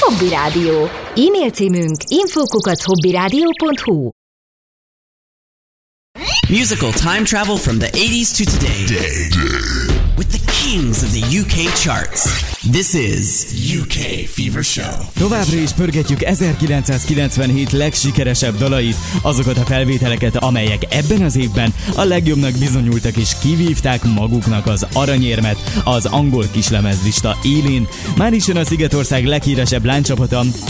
Hobby Rádió. E-mail címünk info@hobbyradio.hu. Musical time travel from the 80s to today. With the kings of the UK charts. This is UK Fever Show. Továbbra is pörgetjük 1997 legsikeresebb dalait, azokat a felvételeket, amelyek ebben az évben a legjobbnak bizonyultak és kivívták maguknak az aranyérmet az angol kislemezlista élén. Már is jön a Szigetország leghíresebb lánycsapata,